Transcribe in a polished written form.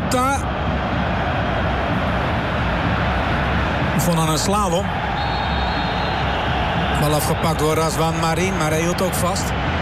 Mata. Vond aan een slalom. Bal afgepakt door Razwan Marin, maar hij hield ook vast.